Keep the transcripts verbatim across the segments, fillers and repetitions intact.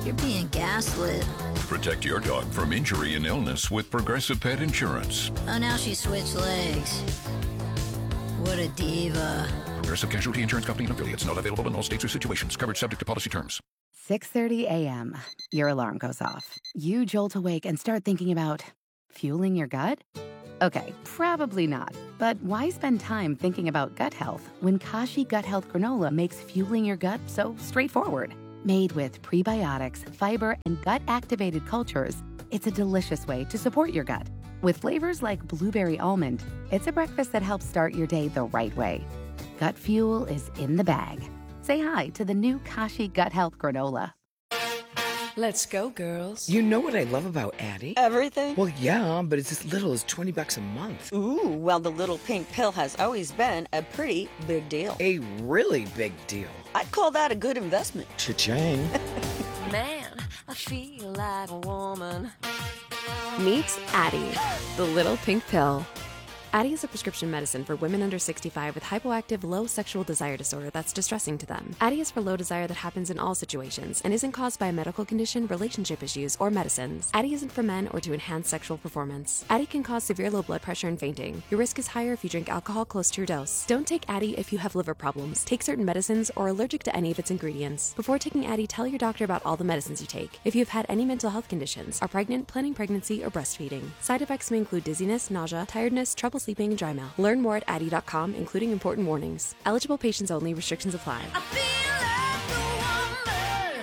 You're being gaslit. Protect your dog from injury and illness with Progressive Pet Insurance. Oh, now she switched legs. What a diva. Progressive Casualty Insurance Company and affiliates. Not available in all states or situations. Coverage subject to policy terms. six thirty a.m. Your alarm goes off. You jolt awake and start thinking about fueling your gut? Okay, probably not. But why spend time thinking about gut health when Kashi Gut Health Granola makes fueling your gut so straightforward? Made with prebiotics, fiber, and gut-activated cultures, it's a delicious way to support your gut. With flavors like blueberry almond, it's a breakfast that helps start your day the right way. Gut fuel is in the bag. Say hi to the new Kashi Gut Health Granola. Let's go, girls. You know what I love about Addie? Everything? Well, yeah, but it's as little as twenty bucks a month. Ooh, well, the little pink pill has always been a pretty big deal. A really big deal. I'd call that a good investment. Cha-ching. Man, I feel like a woman. Meet Addie, the little pink pill. Addie is a prescription medicine for women under sixty-five with hypoactive low sexual desire disorder that's distressing to them. Addie is for low desire that happens in all situations and isn't caused by a medical condition, relationship issues, or medicines. Addie isn't for men or to enhance sexual performance. Addie can cause severe low blood pressure and fainting. Your risk is higher if you drink alcohol close to your dose. Don't take Addie if you have liver problems, take certain medicines, or are allergic to any of its ingredients. Before taking Addie, tell your doctor about all the medicines you take. If you have had any mental health conditions, are pregnant, planning pregnancy, or breastfeeding. Side effects may include dizziness, nausea, tiredness, trouble sleeping, and dry mouth. Learn more at addie dot com, including important warnings. Eligible patients only. Restrictions apply. I feel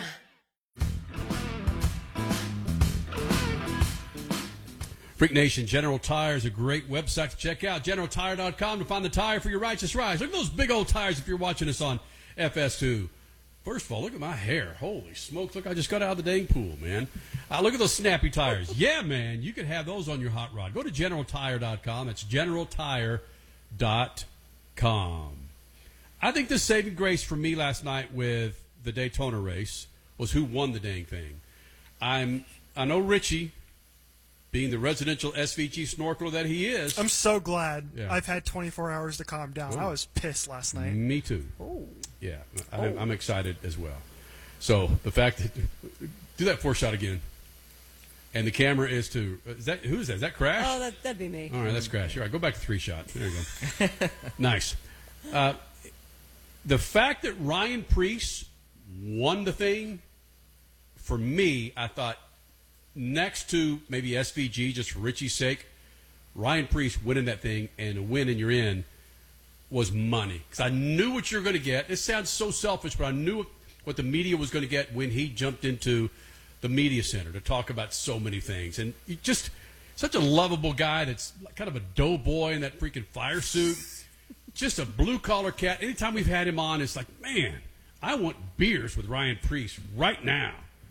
like a woman. Freak Nation, General Tire is a great website to check out. general tire dot com to find the tire for your righteous rise. Look at those big old tires if you're watching us on F S two. First of all, look at my hair. Holy smokes. Look, I just got out of the dang pool, man. Uh, look at those snappy tires. Yeah, man, you can have those on your hot rod. Go to general tire dot com. That's general tire dot com. I think the saving grace for me last night with the Daytona race was who won the dang thing. I'm, I know Richie, being the residential S V G snorkeler that he is. I'm so glad Yeah. I've had twenty-four hours to calm down. Ooh. I was pissed last night. Me too. Oh. Yeah, I'm, I'm excited as well. So the fact that do that four shot again, and the camera is to is that who is that? Is that Crash? Oh, that, that'd be me. All right, that's Crash. All right, go back to three shot. There you go. Nice. Uh, the fact that Ryan Preece won the thing, for me, I thought next to maybe S V G, just for Richie's sake, Ryan Preece winning that thing and a win and you're in was money. Because I knew what you were going to get. It sounds so selfish, but I knew what the media was going to get when he jumped into the media center to talk about so many things. And he just such a lovable guy that's kind of a doughboy in that freaking fire suit. Just a blue-collar cat. Anytime we've had him on, it's like, man, I want beers with Ryan Preece right now.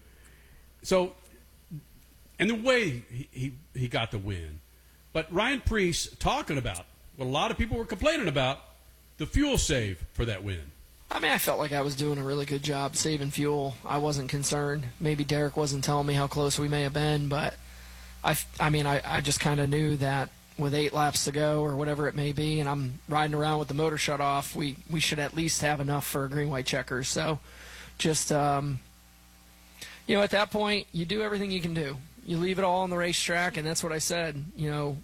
So, and the way he, he, he got the win. But Ryan Preece talking about what a lot of people were complaining about, the fuel save for that win. I mean, I felt like I was doing a really good job saving fuel. I wasn't concerned. Maybe Derek wasn't telling me how close we may have been, but I, I mean, I, I just kind of knew that with eight laps to go or whatever it may be, and I'm riding around with the motor shut off, we, we should at least have enough for a green-white checkers. So just, um, you know, at that point, you do everything you can do. You leave it all on the racetrack, and that's what I said. You know,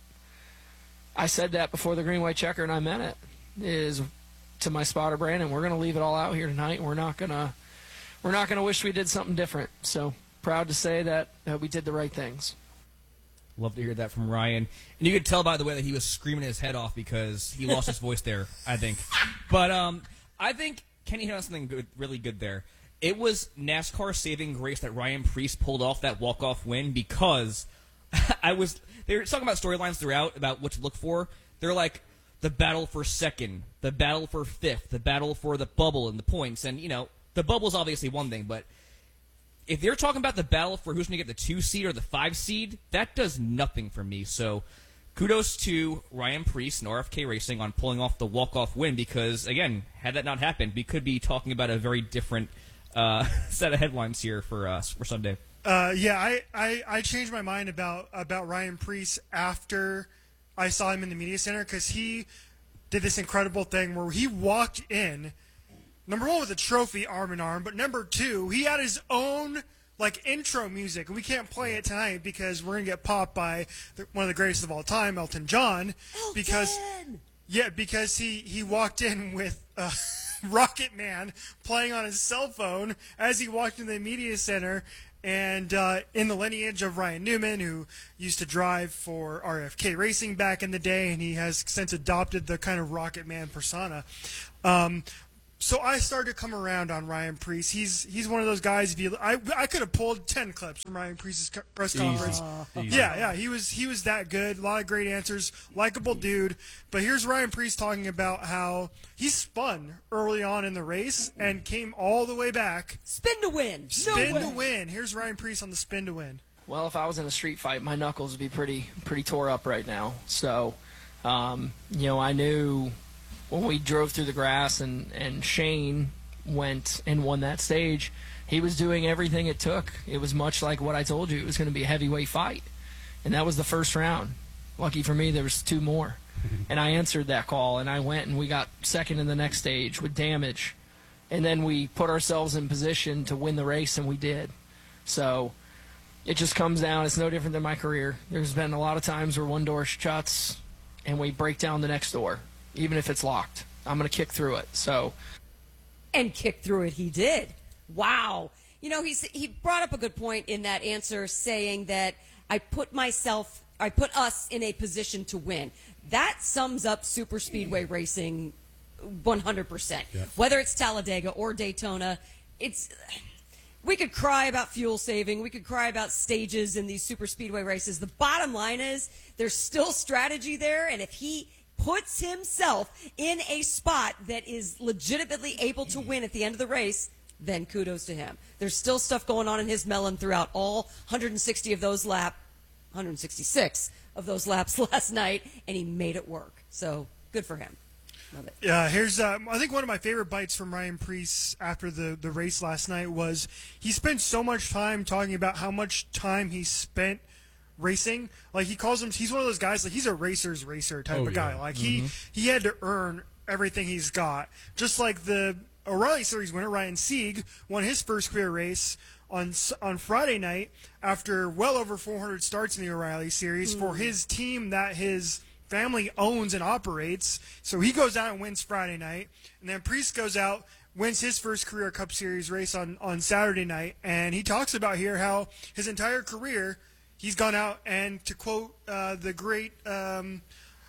I said that before the green-white checker, and I meant it, is to my spotter, Brandon, we're going to leave it all out here tonight, and we're not going to we're not going to wish we did something different. So proud to say that uh, we did the right things. Love to hear that from Ryan. And you could tell, by the way, that he was screaming his head off because he lost his voice there, I think. But um, I think Kenny hit on something good, really good there. It was NASCAR saving grace that Ryan Preece pulled off that walk-off win because I was – they were talking about storylines throughout about what to look for. They're like the battle for second, the battle for fifth, the battle for the bubble and the points. And, you know, the bubble's obviously one thing, but – if they're talking about the battle for who's going to get the two seed or the five seed, that does nothing for me. So kudos to Ryan Preece and R F K Racing on pulling off the walk-off win because, again, had that not happened, we could be talking about a very different uh, set of headlines here for uh, for Sunday. Uh, yeah, I, I, I changed my mind about, about Ryan Preece after I saw him in the media center because he did this incredible thing where he walked in, number one, with a trophy arm in arm, but number two, he had his own like intro music. We can't play it tonight because we're gonna get popped by the, one of the greatest of all time, Elton John. Elton! Because yeah, because he he walked in with uh, Rocket Man playing on his cell phone as he walked into the media center. And uh, in the lineage of Ryan Newman, who used to drive for R F K Racing back in the day, and he has since adopted the kind of Rocket Man persona. Um, so I started to come around on Ryan Preece. He's he's one of those guys. If you, I I could have pulled ten clips from Ryan Preece's co- press Easy. conference. Easy. Yeah, yeah, he was he was that good. A lot of great answers. Likable dude. But here's Ryan Preece talking about how he spun early on in the race and came all the way back. Spin to win. Spin no to way. win. Here's Ryan Preece on the spin to win. Well, if I was in a street fight, my knuckles would be pretty pretty tore up right now. So, um, you know, I knew when we drove through the grass and, and Shane went and won that stage, he was doing everything it took. It was much like what I told you. It was going to be a heavyweight fight. And that was the first round. Lucky for me, there was two more. And I answered that call, and I went and we got second in the next stage with damage. And then we put ourselves in position to win the race, and we did. So it just comes down. It's no different than my career. There's been a lot of times where one door shuts, and we break down the next door, even if it's locked. I'm going to kick through it. So, And kick through it he did. Wow. You know, he's, he brought up a good point in that answer, saying that I put myself, I put us in a position to win. That sums up super speedway racing one hundred percent. Yeah. Whether it's Talladega or Daytona, it's... We could cry about fuel saving. We could cry about stages in these super speedway races. The bottom line is there's still strategy there, and if he puts himself in a spot that is legitimately able to win at the end of the race, then kudos to him. There's still stuff going on in his melon throughout all one hundred sixty of those laps, one hundred sixty-six of those laps last night, and he made it work. So good for him. Love it. Yeah, here's uh, I think one of my favorite bites from Ryan Preece after the, the race last night was he spent so much time talking about how much time he spent racing. Like he calls him, he's one of those guys, like he's a racer's racer type Oh, of guy. yeah. Like Mm-hmm. he, he had to earn everything he's got. Just like the O'Reilly Series winner, Ryan Sieg, won his first career race on on Friday night after well over four hundred starts in the O'Reilly Series mm. for his team that his family owns and operates. So he goes out and wins Friday night, and then Preece goes out, wins his first career Cup Series race on, on Saturday night, and he talks about here how his entire career he's gone out and, to quote uh, the great, um,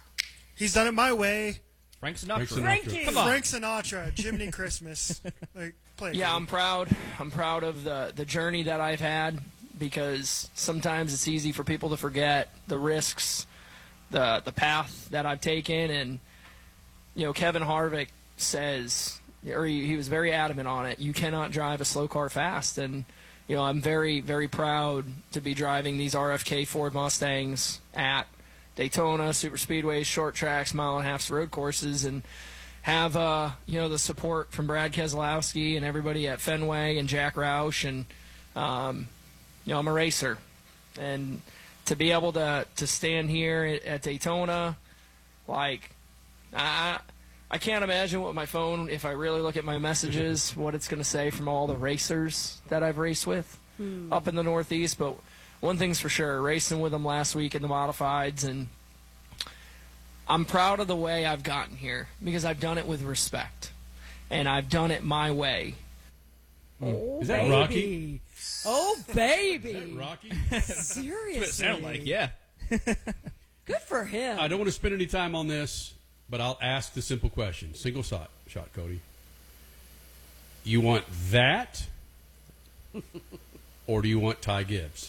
he's done it my way. Frank Sinatra. Frank Sinatra. Frankie. Come on. Frank Sinatra, Jiminy Christmas. Like, play it, yeah, baby. I'm proud. I'm proud of the, the journey that I've had, because sometimes it's easy for people to forget the risks, the the path that I've taken. And, you know, Kevin Harvick says, or he, he was very adamant on it, you cannot drive a slow car fast. And, you know, I'm very, very proud to be driving these R F K Ford Mustangs at Daytona, super speedways, short tracks, mile and a half road courses, and have, uh, you know, the support from Brad Keselowski and everybody at Fenway and Jack Roush. And, um, you know, I'm a racer. And to be able to, to stand here at, at Daytona, like, I, I can't imagine what my phone, if I really look at my messages, what it's going to say from all the racers that I've raced with Hmm. up in the Northeast. But one thing's for sure, racing with them last week in the modifieds, and I'm proud of the way I've gotten here because I've done it with respect, and I've done it my way. Oh, Is that baby. Rocky? Oh, baby. Is that Rocky? Seriously. What it sounded like, yeah. Good for him. I don't want to spend any time on this, but I'll ask the simple question. Single shot, shot, Cody. You want that, or do you want Ty Gibbs?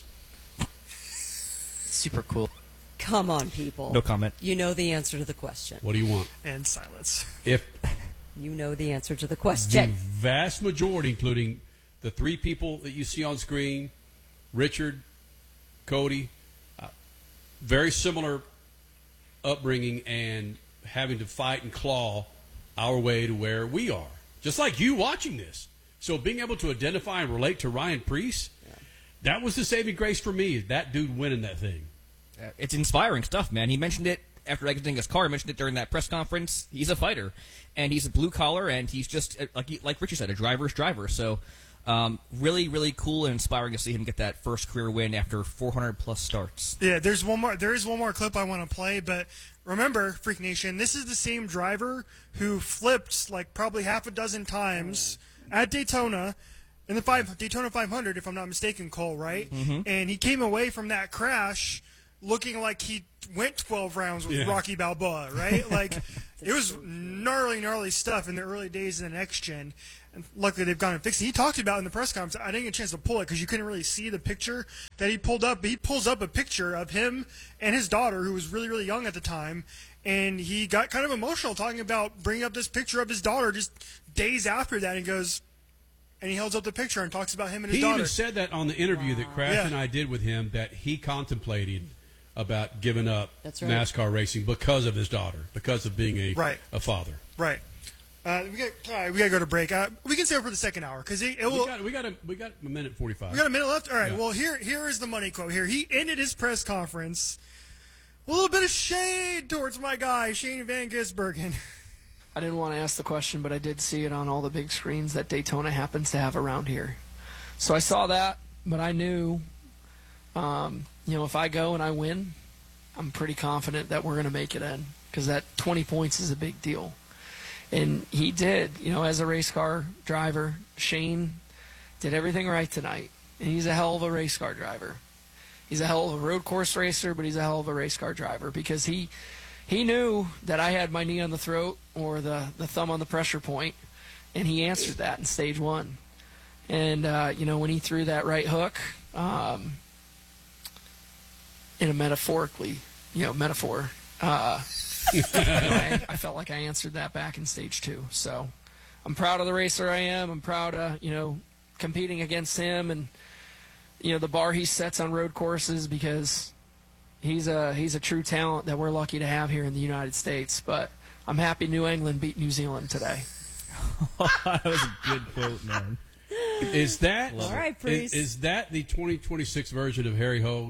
Super cool. Come on, people. No comment. You know the answer to the question. What do you want? And silence. If You know the answer to the the question. vast majority, including the three people that you see on screen, Richard, Cody, uh, very similar upbringing and having to fight and claw our way to where we are, just like you watching this. So being able to identify and relate to Ryan Preece, yeah. that was the saving grace for me, that dude winning that thing. Uh, it's inspiring stuff, man. He mentioned it after exiting his car. He mentioned it during that press conference. He's a fighter, and he's a blue collar, and he's just, uh, like like Richie said, a driver's driver. So Um, really, really cool and inspiring to see him get that first career win after four hundred plus starts. Yeah, there's one more. There is one more clip I want to play, but remember, Freak Nation, this is the same driver who flipped like probably half a dozen times at Daytona in the five Daytona five hundred, if I'm not mistaken, Cole, right? Mm-hmm. And he came away from that crash looking like he went twelve rounds with Yeah. Rocky Balboa, right? Like it was gnarly, gnarly stuff in the early days of the next gen. And luckily they've gone and fixed it. He talked about in the press conference. I didn't get a chance to pull it because you couldn't really see the picture that he pulled up. But he pulls up a picture of him and his daughter, who was really, really young at the time. And he got kind of emotional talking about bringing up this picture of his daughter just days after that. And he goes, and he holds up the picture and talks about him and his He daughter. even said that on the interview that Crash Yeah. and I did with him, that he contemplated about giving up That's right. NASCAR racing because of his daughter, because of being a Right. a father. Right. Uh, we got all right, we got to go to break. Uh, we can stay for the second hour because it, it will. We got we got a we got a minute forty five. We got a minute left. All right. Yeah. Well, here here is the money quote. Here he ended his press conference. A little bit of shade towards my guy Shane Van Gisbergen. I didn't want to ask the question, but I did see it on all the big screens that Daytona happens to have around here. So I saw that, but I knew, um, you know, if I go and I win, I'm pretty confident that we're going to make it in because that twenty points is a big deal. And he did, you know, as a race car driver, Shane did everything right tonight. And he's a hell of a race car driver. He's a hell of a road course racer, but he's a hell of a race car driver because he he knew that I had my knee on the throat or the, the thumb on the pressure point, and he answered that in stage one. And, uh, you know, when he threw that right hook, um, in a metaphorically, you know, metaphor, uh, you know, I, I felt like I answered that back in stage two. So I'm proud of the racer I am. I'm proud of, you know, competing against him and, you know, the bar he sets on road courses because he's a he's a true talent that we're lucky to have here in the United States. But I'm happy New England beat New Zealand today. That was a good quote, man. Is that All right, is, Priest. is that the twenty twenty-six version of Harry Hogue?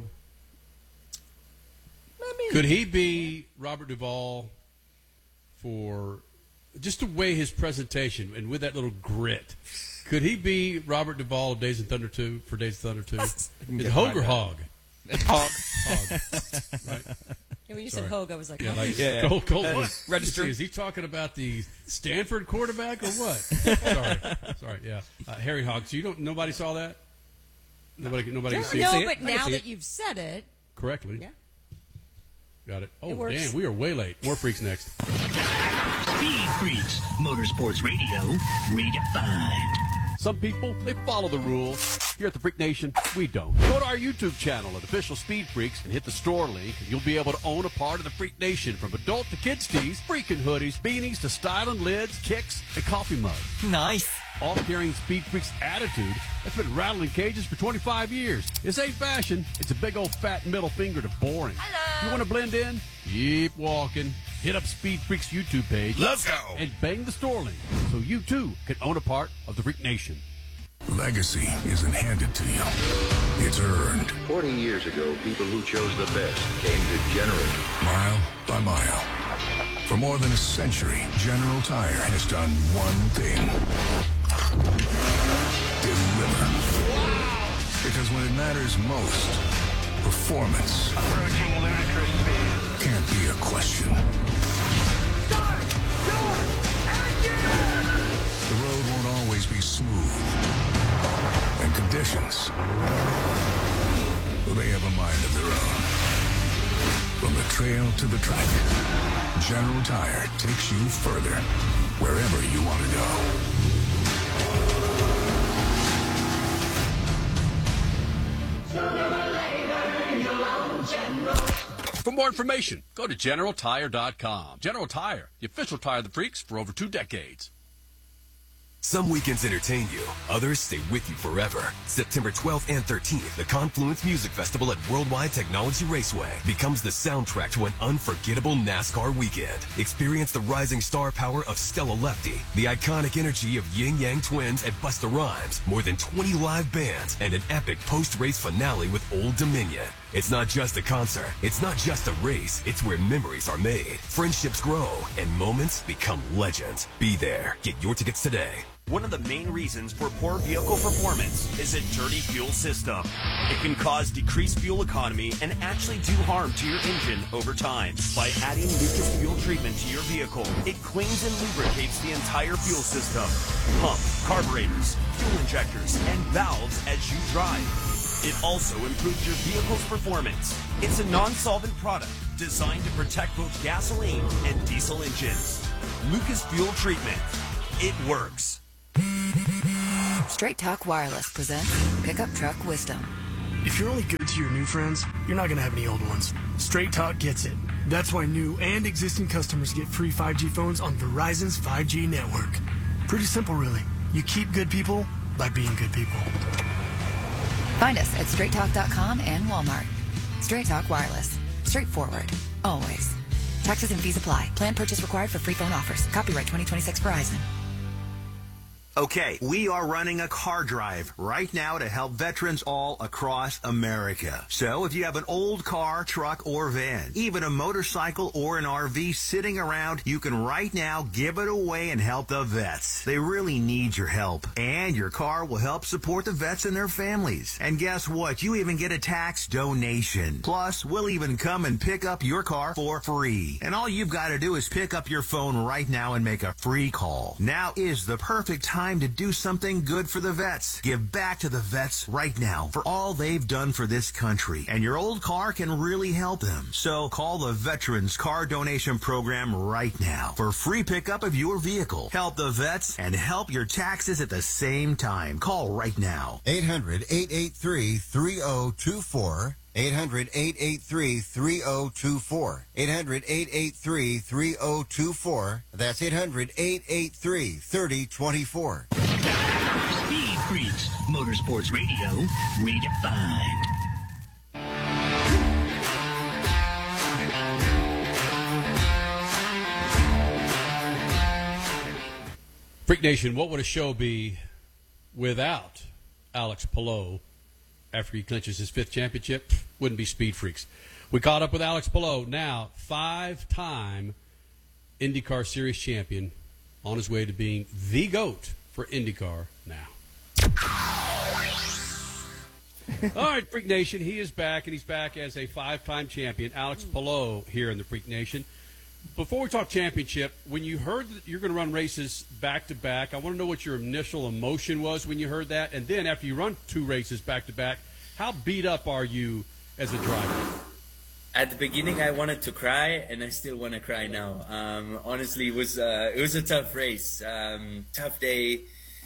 I mean, Could he be Robert Duvall for just the way his presentation and with that little grit? Could he be Robert Duvall of Days of Thunder two for Days of Thunder two? Is it Hogue or Hog? Hog. Hog. Right. Yeah, when you Sorry. said Hogue, I was like, Yeah, oh. like Yeah, yeah. Cole, Cole, Uh, what? register. Is he talking about the Stanford quarterback or what? Sorry, sorry. Yeah, uh, Harry Hogg. So you don't. Nobody saw that. Nobody. Nobody can see no, it but I can now see that it. you've said it, correctly. yeah. Got it. Oh It works. damn, we are way late. More freaks next. Speed Freaks, Motorsports Radio, redefined. Some people, they follow the rules. Here at the Freak Nation, we don't. Go to our YouTube channel at Official Speed Freaks and hit the store link, and you'll be able to own a part of the Freak Nation, from adult to kids' tees, freaking hoodies, beanies to styling lids, kicks, and coffee mugs. Nice. All carrying Speed Freaks attitude that's been rattling cages for twenty-five years. This ain't fashion. It's a big old fat middle finger to boring. Hello. You want to blend in? Keep walking. Hit up Speed Freaks YouTube page. Let's go. And bang the store link so you too can own a part of the Freak Nation. Legacy isn't handed to you. It's earned. Forty years ago, people who chose the best came to General. Mile by mile. For more than a century, General Tire has done one thing. Deliver. Wow. Because when it matters most, performance approaching ludicrous speed can't be a question. Start your engine! The road won't always be smooth. And conditions, well, they have a mind of their own. From the trail to the track, General Tire takes you further, wherever you want to go. For more information, go to general tire dot com. General Tire, the official tire of the freaks for over two decades. Some weekends entertain you, others stay with you forever. September twelfth and thirteenth, the Confluence Music Festival at Worldwide Technology Raceway becomes the soundtrack to an unforgettable NASCAR weekend. Experience the rising star power of Stella Lefty, the iconic energy of Yin Yang Twins at Busta Rhymes, more than twenty live bands, and an epic post-race finale with Old Dominion. It's not just a concert. It's not just a race. It's where memories are made, friendships grow, and moments become legends. Be there. Get your tickets today. One of the main reasons for poor vehicle performance is a dirty fuel system. It can cause decreased fuel economy and actually do harm to your engine over time. By adding Lucas Fuel Treatment to your vehicle, it cleans and lubricates the entire fuel system. Pump, carburetors, fuel injectors, and valves as you drive. It also improves your vehicle's performance. It's a non-solvent product designed to protect both gasoline and diesel engines. Lucas Fuel Treatment. It works. Straight Talk Wireless presents Pickup Truck Wisdom. If you're only good to your new friends, you're not going to have any old ones. Straight Talk gets it. That's why new and existing customers get free five G phones on Verizon's five G network. Pretty simple, really. You keep good people by being good people. Find us at straight talk dot com and Walmart. Straight Talk Wireless. Straightforward. Always. Taxes and fees apply. Plan purchase required for free phone offers. Copyright twenty twenty-six Verizon. Okay, we are running a car drive right now to help veterans all across America. So if you have an old car, truck, or van, even a motorcycle or an R V sitting around, you can right now give it away and help the vets. They really need your help. And your car will help support the vets and their families. And guess what? You even get a tax donation. Plus, we'll even come and pick up your car for free. And all you've got to do is pick up your phone right now and make a free call. Now is the perfect time to do something good for the vets. Give back to the vets right now for all they've done for this country. And your old car can really help them. So call the Veterans Car Donation Program right now for free pickup of your vehicle. Help the vets and help your taxes at the same time. Call right now. eight hundred, eight eight three, three oh two four. eight hundred, eight eight three, three oh two four. eight hundred, eight eight three, three oh two four. That's eight hundred, eight eight three, three oh two four. Speed Freaks, Motorsports Radio, redefined. Freak Nation, what would a show be without Alex Palou after he clinches his fifth championship? Wouldn't be Speed Freaks. We caught up with Alex Palou, now five-time IndyCar Series champion, on his way to being the GOAT for IndyCar now. All right, Freak Nation, he is back, and he's back as a five-time champion. Alex Palou here in the Freak Nation. Before we talk championship, when you heard that you're going to run races back-to-back, I want to know what your initial emotion was when you heard that. And then after you run two races back-to-back, how beat up are you as a driver? At the beginning, I wanted to cry, and I still want to cry now. Um, honestly, it was, uh, it was a tough race, um, tough day.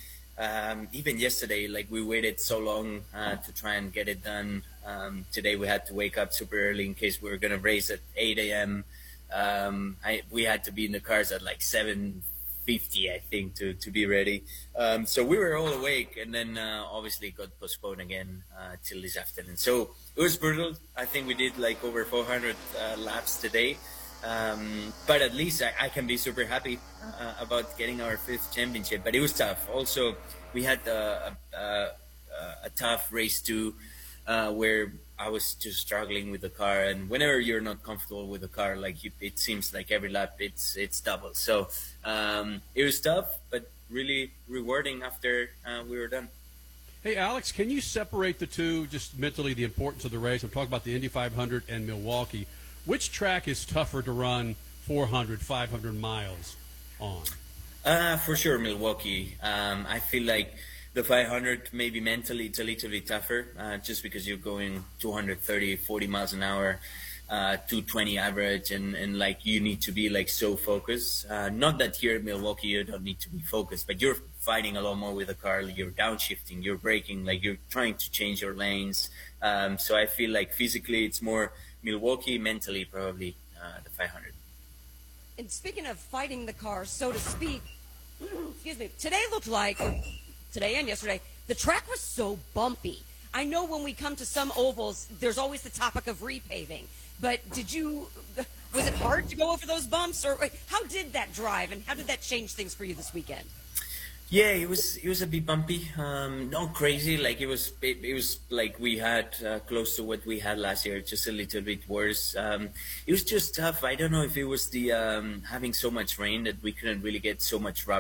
Um, even yesterday, like, we waited so long uh, to try and get it done. Um, today we had to wake up super early in case we were going to race at eight a.m. Um, I, we had to be in the cars at like seven fifty, I think, to, to be ready. Um, so we were all awake, and then uh, obviously it got postponed again uh, till this afternoon. So it was brutal. I think we did like over four hundred uh, laps today. Um, but at least I, I can be super happy uh, about getting our fifth championship. But it was tough. Also, we had a, a, a, a tough race too, uh, where I was just struggling with the car. And whenever you're not comfortable with the car, like you, it seems like every lap it's it's double. So um, it was tough, but really rewarding after uh, we were done. Hey, Alex, can you separate the two, just mentally, the importance of the race? I'm talking about the Indy five hundred and Milwaukee. Which track is tougher to run four hundred, five hundred miles on? Uh, for sure, Milwaukee. Um, I feel like the five hundred, maybe mentally, it's a little bit tougher, uh, just because you're going two thirty, forty miles an hour, uh, two twenty average, and, and like you need to be like so focused. Uh, not that here in Milwaukee you don't need to be focused, but you're fighting a lot more with the car. You're downshifting, you're braking, like you're trying to change your lanes. Um, so I feel like physically it's more Milwaukee, mentally probably uh, the five hundred. And speaking of fighting the car, so to speak, excuse me, today looked like, or today and yesterday, the track was so bumpy. I know when we come to some ovals, there's always the topic of repaving. But did you, was it hard to go over those bumps? Or how did that drive, and how did that change things for you this weekend? Yeah, it was it was a bit bumpy. Um, not crazy. Like it was it, it was like we had uh, close to what we had last year, just a little bit worse. Um, it was just tough. I don't know if it was the um, having so much rain that we couldn't really get so much rubber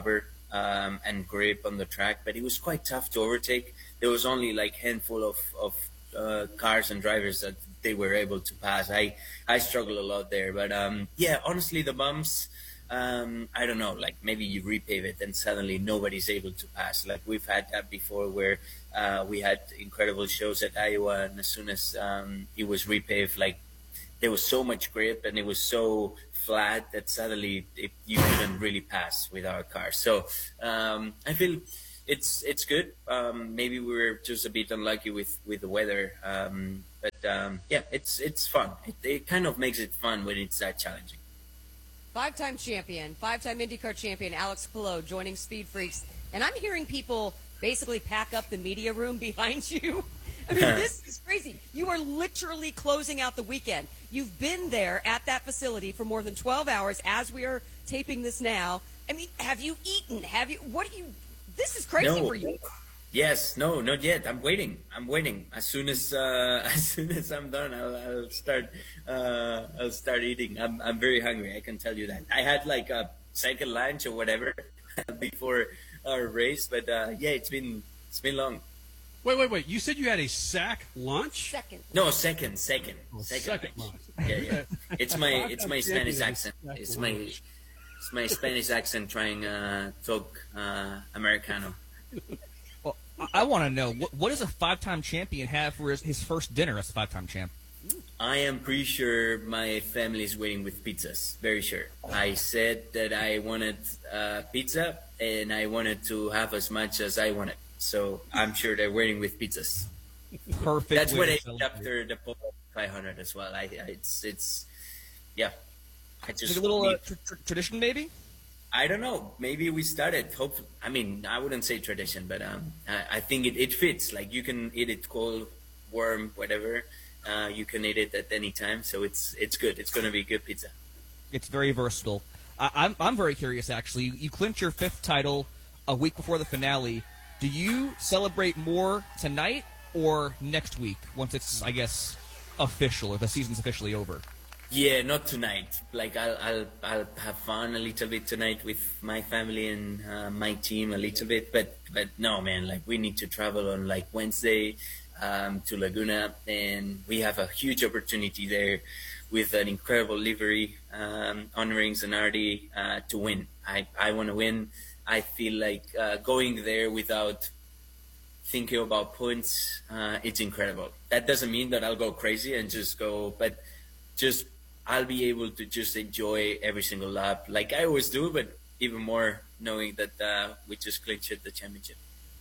um, and grip on the track, but it was quite tough to overtake. There was only like handful of, of uh, cars and drivers that they were able to pass. I, I struggled a lot there, but um, yeah, honestly, the bumps, um, I don't know, like maybe you repave it and suddenly nobody's able to pass. Like we've had that before where uh, we had incredible shows at Iowa, and as soon as um, it was repaved, like there was so much grip and it was so flat that suddenly it, you couldn't really pass with our car. So um, I feel it's it's good. Um, maybe we were just a bit unlucky with, with the weather, um, but um, yeah, it's it's fun. It, it kind of makes it fun when it's that challenging. Five-time champion, five-time IndyCar champion Alex Palou joining Speed Freaks, and I'm hearing people basically pack up the media room behind you. I mean, this is crazy. You are literally closing out the weekend. You've been there at that facility for more than twelve hours as we are taping this now. I mean, have you eaten? Have you? What do you? This is crazy No. for you. Yes, no, not yet. I'm waiting. I'm waiting. As soon as uh, as soon as I'm done, I'll, I'll start. Uh, I'll start eating. I'm I'm very hungry. I can tell you that. I had like a second lunch or whatever before our race, but uh, yeah, it's been it's been long. Wait, wait, wait. You said you had a sack lunch? Second. No, second, second, Oh, second. second lunch. lunch. Yeah, yeah. It's my it's my Five-time Spanish champion. accent. Second It's my lunch. it's my Spanish accent trying uh talk uh Americano. Well, I, I want to know what, what does a five-time champion have for his, his first dinner as a five-time champ? I am pretty sure my family is waiting with pizzas. Very sure. I said that I wanted uh, pizza and I wanted to have as much as I wanted. So I'm sure they're waiting with pizzas. Perfect. That's way what to I did celebrate. after the Polo five hundred as well. I, I it's it's yeah. I just Like a little uh, need- tr- tr- tradition, maybe. I don't know. Maybe we started. Hope. I mean, I wouldn't say tradition, but um, I, I think it, it fits. Like you can eat it cold, warm, whatever. Uh, you can eat it at any time, so it's it's good. It's going to be good pizza. It's very versatile. I, I'm I'm very curious actually. You, you clinched your fifth title a week before the finale. Do you celebrate more tonight or next week once it's, I guess, official, or the season's officially over? Yeah, not tonight. Like I'll I'll I'll have fun a little bit tonight with my family and uh, my team a little bit, but but no, man. Like we need to travel on like Wednesday um, to Laguna, and we have a huge opportunity there with an incredible livery um, honoring Zanardi uh, to win. I I want to win. I feel like uh, going there without thinking about points, uh, it's incredible. That doesn't mean that I'll go crazy and just go, but just I'll be able to just enjoy every single lap like I always do, but even more knowing that uh, we just clinched the championship.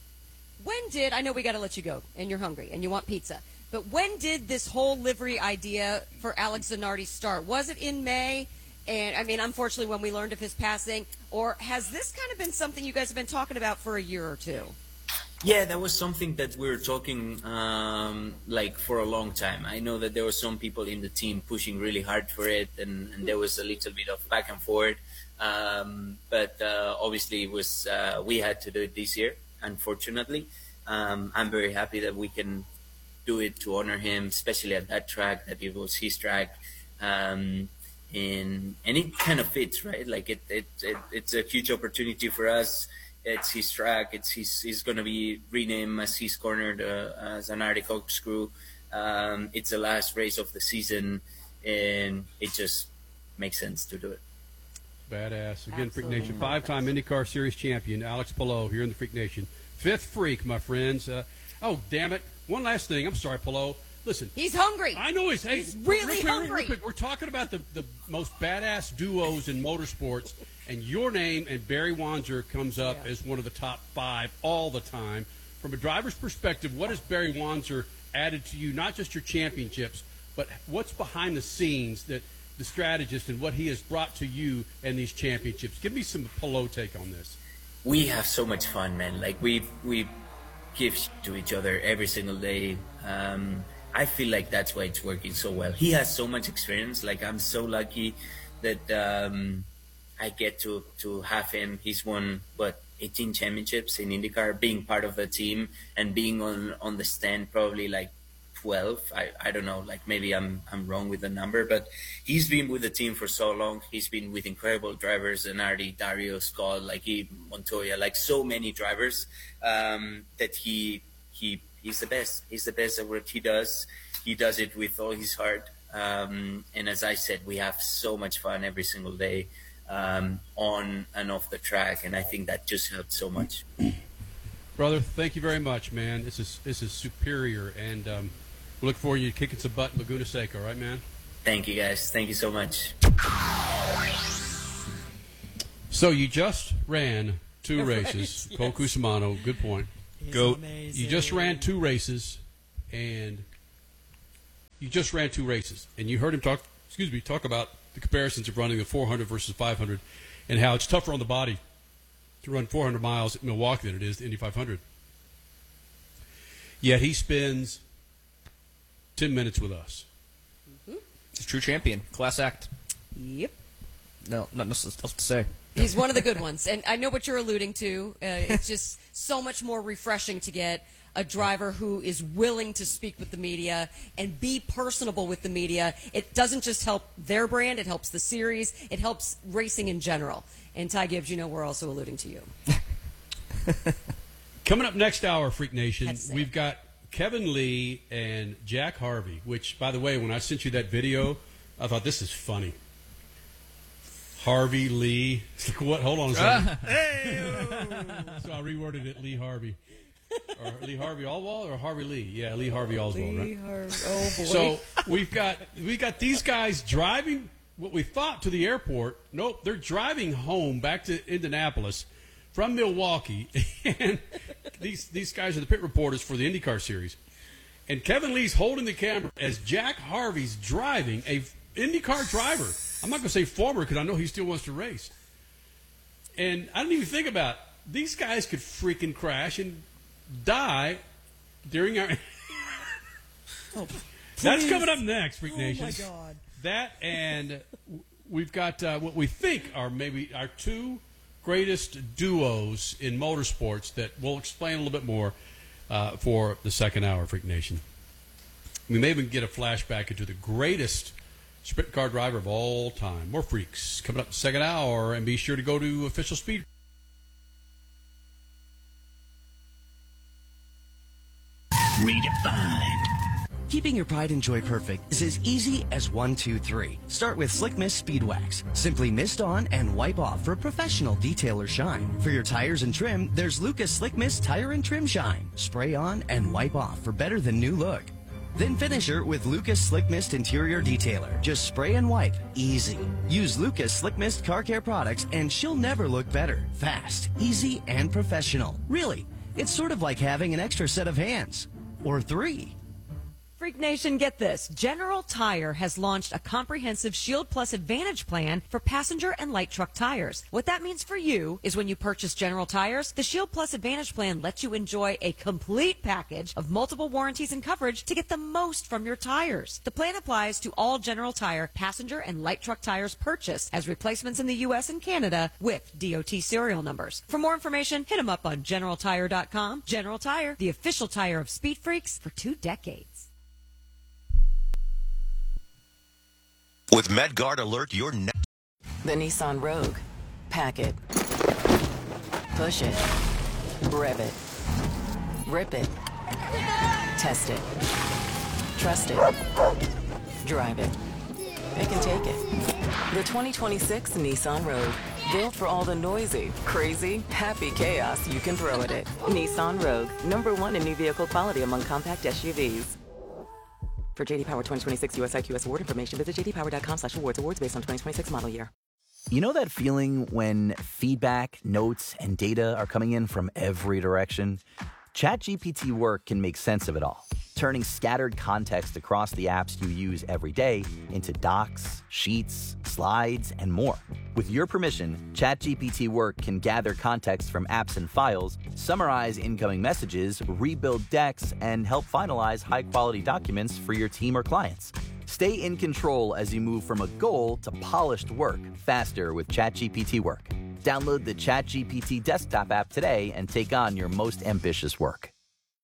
When did, I know we got to let you go and you're hungry and you want pizza, but when did this whole livery idea for Alex Zanardi start? Was it in May? And I mean, unfortunately, when we learned of his passing, or has this kind of been something you guys have been talking about for a year or two? Yeah, that was something that we were talking um, like for a long time. I know that there were some people in the team pushing really hard for it, and, and there was a little bit of back and forth. Um, but uh, obviously, it was uh, we had to do it this year. Unfortunately, um, I'm very happy that we can do it to honor him, especially at that track, that it was his track. Um, and and it kind of fits, right? Like it, it, it it's a huge opportunity for us. It's his track. It's his. He's going to be renamed as his corner, the uh, Zanardi Corkscrew. Um, it's the last race of the season, and it just makes sense to do it. Badass. Again, Freak Nation, five-time IndyCar Series champion, Alex Palou here in the Freak Nation. Fifth freak, my friends. Uh, oh, damn it. One last thing. I'm sorry, Palou. Listen. He's hungry. I know he's, hey, He's really real quick, hungry. real quick, we're talking about the, the most badass duos in motorsports, and your name and Barry Wanzer comes up Yeah. as one of the top five all the time. From a driver's perspective, what has Barry Wanzer added to you, not just your championships, but what's behind the scenes, that the strategist, and what he has brought to you and these championships? Give me some Palou take on this. We have so much fun, man. Like we we give shit to each other every single day. Um, I feel like that's why it's working so well. He has so much experience. Like I'm so lucky that um, I get to to have him. He's won what eighteen championships in IndyCar, being part of the team and being on on the stand probably like twelve. I, I don't know, like maybe I'm I'm wrong with the number, but he's been with the team for so long. He's been with incredible drivers, Zanardi, Dario, Scott, like he, Montoya, like so many drivers um, that he he he's the best. He's the best at what he does. He does it with all his heart. Um, and as I said, we have so much fun every single day um, on and off the track, and I think that just helped so much. Brother, thank you very much, man. This is this is superior, and um, we look forward to you kicking some butt in Laguna Seca, right, man? Thank you, guys. Thank you so much. So you just ran two Right, races. yes. Cole Cusimano, good point. He's Goat. amazing. You just ran two races, and you just ran two races, and you heard him talk. Excuse me, talk about the comparisons of running the four hundred versus five hundred, and how it's tougher on the body to run four hundred miles at Milwaukee than it is the Indy five hundred. Yet he spends ten minutes with us. He's a true champion. Class act. Yep. No, not else else to say. He's one of the good ones. And I know what you're alluding to. Uh, it's just so much more refreshing to get a driver who is willing to speak with the media and be personable with the media. It doesn't just help their brand, it helps the series, it helps racing in general. And Ty Gibbs, you know we're also alluding to you. Coming up next hour, Freak Nation, we've got Kevin Lee and Jack Harvey, which, by the way, when I sent you that video, I thought, this is funny. Harvey Lee. It's like, what? Hold on a second. So I reworded it, Lee Harvey. Or Lee Harvey Oswald or Harvey Lee? Yeah, Lee Harvey Oswald, Lee right? Har- oh, boy. So we've got we got these guys driving what we thought to the airport. Nope, they're driving home back to Indianapolis from Milwaukee, and these these guys are the pit reporters for the IndyCar series. And Kevin Lee's holding the camera as Jack Harvey's driving a IndyCar driver. I'm not going to say former because I know he still wants to race. And I didn't even think about it. These guys could freaking crash and die during our. Oh, That's please. coming up next, Freak Oh, Nation. my God. That and we've got uh, what we think are maybe our two greatest duos in motorsports that we'll explain a little bit more uh, for the second hour, Freak Nation. We may even get a flashback into the greatest sprint car driver of all time. More freaks coming up the second hour, and be sure to go to Official Speed. Redefined. Keeping your pride and joy perfect is as easy as one, two, three. Start with Slick Mist Speed Wax. Simply mist on and wipe off for professional detailer shine. For your tires and trim, there's Lucas Slick Mist Tire and Trim Shine. Spray on and wipe off for better than new look. Then finish her with Lucas Slick Mist Interior Detailer. Just spray and wipe. Easy. Use Lucas Slick Mist Car Care products and she'll never look better. Fast, easy, and professional. Really, it's sort of like having an extra set of hands. Or three. Freak Nation, get this. General Tire has launched a comprehensive Shield Plus Advantage plan for passenger and light truck tires. What that means for you is when you purchase General Tires, the Shield Plus Advantage plan lets you enjoy a complete package of multiple warranties and coverage to get the most from your tires. The plan applies to all General Tire passenger and light truck tires purchased as replacements in the U S and Canada with D O T serial numbers. For more information, hit them up on general tire dot com. General Tire, the official tire of Speed Freaks for two decades. With MedGuard Alert, your ne- The Nissan Rogue. Pack it. Push it. Rev it. Rip it. Test it. Trust it. Drive it. It can take it. The twenty twenty-six Nissan Rogue. Built for all the noisy, crazy, happy chaos you can throw at it. Nissan Rogue. Number one in new vehicle quality among compact S U Vs. For J D Power twenty twenty-six U S I Q S award information, visit j d power dot com slash awards. Awards based on twenty twenty-six model year. You know that feeling when feedback, notes, and data are coming in from every direction? ChatGPT Work can make sense of it all, turning scattered context across the apps you use every day into docs, sheets, slides, and more. With your permission, ChatGPT Work can gather context from apps and files, summarize incoming messages, rebuild decks, and help finalize high-quality documents for your team or clients. Stay in control as you move from a goal to polished work faster with ChatGPT Work. Download the ChatGPT desktop app today and take on your most ambitious work.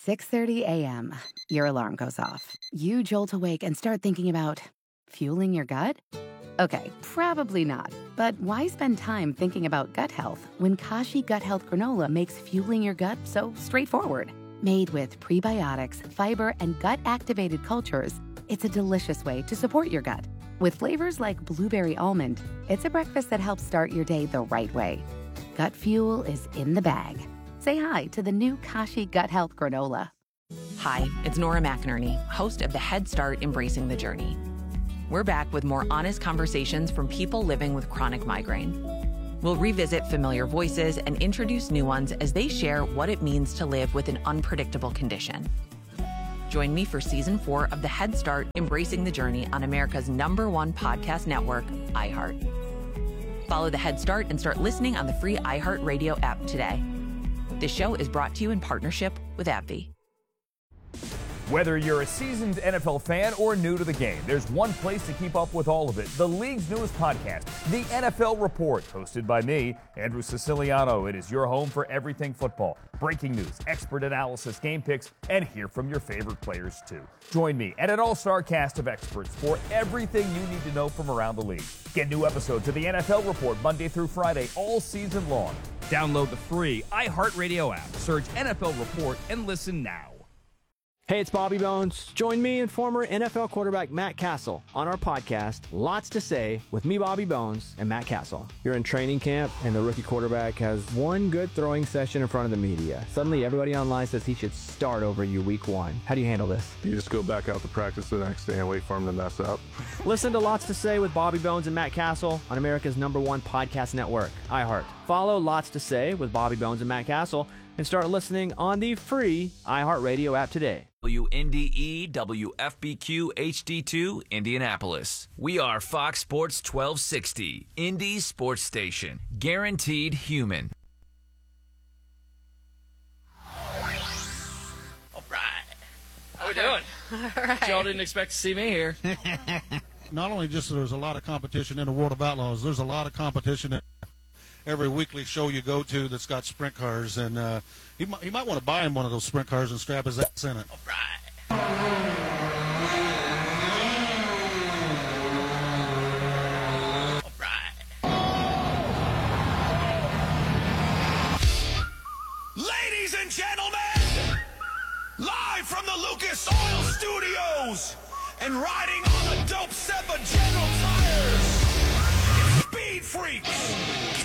six thirty a.m., your alarm goes off. You jolt awake and start thinking about fueling your gut? Okay, probably not. But why spend time thinking about gut health when Kashi Gut Health Granola makes fueling your gut so straightforward? Made with prebiotics, fiber, and gut-activated cultures, it's a delicious way to support your gut. With flavors like blueberry almond, it's a breakfast that helps start your day the right way. Gut fuel is in the bag. Say hi to the new Kashi Gut Health Granola. Hi, it's Nora McInerney, host of the Head Start Embracing the Journey. We're back with more honest conversations from people living with chronic migraine. We'll revisit familiar voices and introduce new ones as they share what it means to live with an unpredictable condition. Join me for season four of the Head Start Embracing the Journey on America's number one podcast network, iHeart. Follow the Head Start and start listening on the free iHeartRadio app today. This show is brought to you in partnership with AbbVie. Whether you're a seasoned N F L fan or new to the game, there's one place to keep up with all of it. The league's newest podcast, The N F L Report, hosted by me, Andrew Siciliano. It is your home for everything football. Breaking news, expert analysis, game picks, and hear from your favorite players, too. Join me and an all-star cast of experts for everything you need to know from around the league. Get new episodes of The N F L Report Monday through Friday all season long. Download the free iHeartRadio app, search N F L Report, and listen now. Hey, it's Bobby Bones. Join me and former N F L quarterback Matt Castle on our podcast, Lots to Say, with me, Bobby Bones, and Matt Castle. You're in training camp, and the rookie quarterback has one good throwing session in front of the media. Suddenly, everybody online says he should start over you week one. How do you handle this? You just go back out to practice the next day and wait for him to mess up. Listen to Lots to Say with Bobby Bones and Matt Castle on America's number one podcast network, iHeart. Follow Lots to Say with Bobby Bones and Matt Castle and start listening on the free iHeartRadio app today. W N D E W F B Q H D two Indianapolis. We are Fox Sports twelve sixty, Indy Sports Station. Guaranteed human. All right. How we doing? All right. Y'all didn't expect to see me here. Not only just there's a lot of competition in the World of Outlaws, there's a lot of competition in every weekly show you go to that's got sprint cars, and uh, you, might, you might want to buy him one of those sprint cars and strap his ass in it. All right. All right. Ladies and gentlemen, live from the Lucas Oil Studios and riding on the dope Seppa General Tires, Speed Freaks.